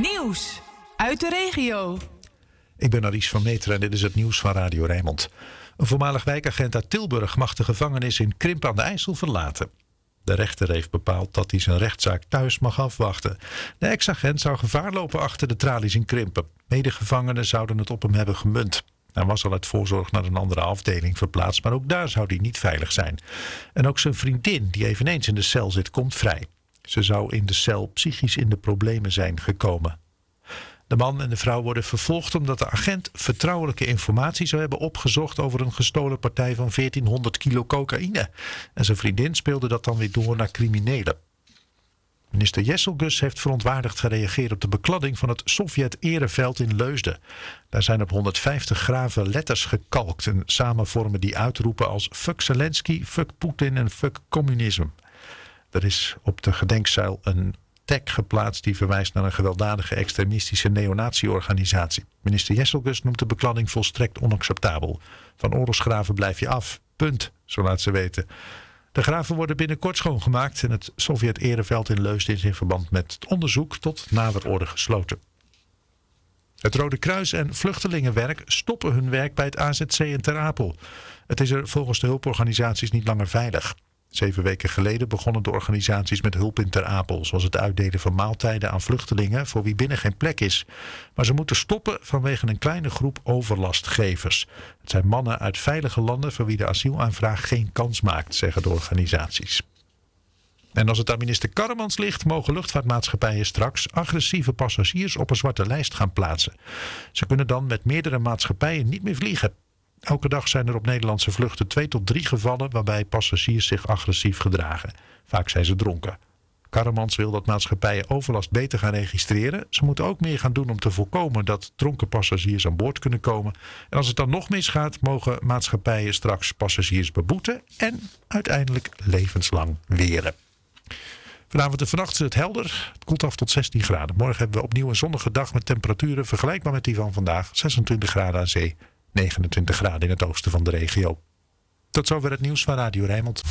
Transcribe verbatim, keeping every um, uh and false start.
Nieuws uit de regio. Ik ben Aries van Meteren en dit is het nieuws van Radio Rijnmond. Een voormalig wijkagent uit Tilburg mag de gevangenis in Krimpen aan de IJssel verlaten. De rechter heeft bepaald dat hij zijn rechtszaak thuis mag afwachten. De ex-agent zou gevaar lopen achter de tralies in Krimpen. Medegevangenen zouden het op hem hebben gemunt. Hij was al uit voorzorg naar een andere afdeling verplaatst, maar ook daar zou hij niet veilig zijn. En ook zijn vriendin, die eveneens in de cel zit, komt vrij. Ze zou in de cel psychisch in de problemen zijn gekomen. De man en de vrouw worden vervolgd omdat de agent vertrouwelijke informatie zou hebben opgezocht over een gestolen partij van veertienhonderd kilo cocaïne. En zijn vriendin speelde dat dan weer door naar criminelen. Minister Jesselgus heeft verontwaardigd gereageerd op de bekladding van het Sovjet-ereveld in Leusden. Daar zijn op honderdvijftig graven letters gekalkt en samen vormen die uitroepen als fuck Zelensky, fuck Poetin en fuck communisme. Er is op de gedenkzuil een tag geplaatst die verwijst naar een gewelddadige extremistische neonazi-organisatie. Minister Jesselgus noemt de bekladding volstrekt onacceptabel. Van oorlogsgraven blijf je af. Punt, zo laat ze weten. De graven worden binnenkort schoongemaakt en het Sovjet-ereveld in Leusden is in verband met het onderzoek tot nader orde gesloten. Het Rode Kruis en Vluchtelingenwerk stoppen hun werk bij het A Z C in Ter Apel. Het is er volgens de hulporganisaties niet langer veilig. Zeven weken geleden begonnen de organisaties met hulp in Ter Apel, zoals het uitdelen van maaltijden aan vluchtelingen voor wie binnen geen plek is. Maar ze moeten stoppen vanwege een kleine groep overlastgevers. Het zijn mannen uit veilige landen voor wie de asielaanvraag geen kans maakt, zeggen de organisaties. En als het aan minister Karremans ligt, mogen luchtvaartmaatschappijen straks agressieve passagiers op een zwarte lijst gaan plaatsen. Ze kunnen dan met meerdere maatschappijen niet meer vliegen. Elke dag zijn er op Nederlandse vluchten twee tot drie gevallen waarbij passagiers zich agressief gedragen. Vaak zijn ze dronken. Karremans wil dat maatschappijen overlast beter gaan registreren. Ze moeten ook meer gaan doen om te voorkomen dat dronken passagiers aan boord kunnen komen. En als het dan nog misgaat, mogen maatschappijen straks passagiers beboeten en uiteindelijk levenslang weren. Vanavond en vannacht is het helder. Het koelt af tot zestien graden. Morgen hebben we opnieuw een zonnige dag met temperaturen vergelijkbaar met die van vandaag. zesentwintig graden aan zee. negenentwintig graden in het oosten van de regio. Tot zover het nieuws van Radio Rijnmond.